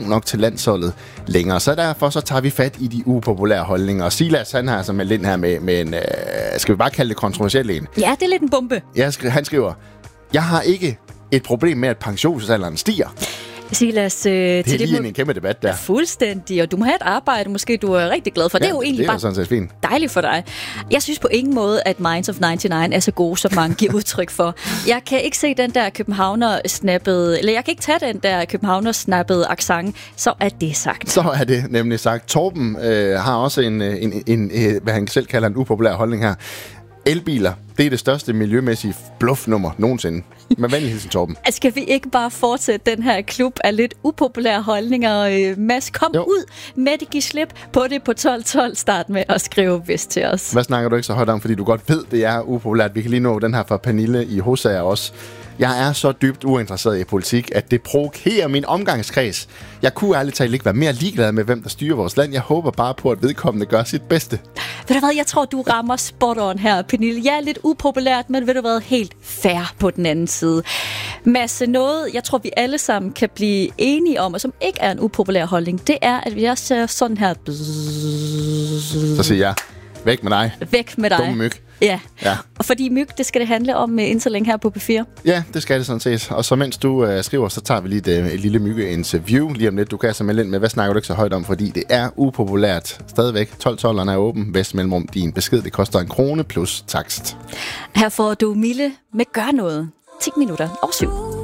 god nok til landsholdet længere. Så derfor så tager vi fat i de upopulære holdninger. Og Silas, han har altså meldt ind her med en, skal vi bare kalde det kontroversiel en? Ja, det er lidt en bombe. Ja, han skriver, jeg har ikke et problem med, at pensionsalderen stiger. Silas, det er lige en kæmpe debat der. Fuldstændig, og du må have et arbejde, måske du er rigtig glad for. Det er jo egentlig bare sådan set fint. Dejligt for dig. Jeg synes på ingen måde, at Minds of 99 er så gode, som mange giver udtryk for. Jeg kan ikke se den der københavner-snappede, eller jeg kan ikke tage den der københavner-snappede accent, så er det sagt. Så er det nemlig sagt. Torben har også en hvad han selv kalder en upopulær holdning her. Elbiler, det er det største miljømæssige bluffnummer nogensinde. Med venlig hilsen, Torben. Skal vi ikke bare fortsætte den her klub af lidt upopulære holdninger? Mads, kom ud med det, giv slip på det på 1212. Start med at skrive vist til os. Hvad snakker du ikke så højt om, fordi du godt ved, det er upopulært. Vi kan lige nå den her fra Pernille i Hosager også. Jeg er så dybt uinteresseret i politik, at det provokerer min omgangskreds. Jeg kunne ærligt talt ikke være mere ligeglad med, hvem der styrer vores land. Jeg håber bare på, at vedkommende gør sit bedste. Ved du hvad, jeg tror, du rammer spot on her, Pernille. Jeg er lidt upopulært, men ved du hvad, helt fair på den anden side. Mads, noget, jeg tror, vi alle sammen kan blive enige om, og som ikke er en upopulær holdning, det er, at jeg ser sådan her. Så siger jeg, væk med dig. Væk med dig. Dumme myg. Ja, og fordi myg, det skal det handle om inden så længe her på P4. Ja, det skal det sådan set. Og så mens du skriver, så tager vi lige et lille mygge-interview lige om lidt. Du kan altså melde ind med, hvad snakker du ikke så højt om, fordi det er upopulært. Stadigvæk, 12-12'erne er åben. Vest mellemrum, din besked, det koster 1 krone plus takst. Her får du Mille med Gør Noget. 10 minutter over 7.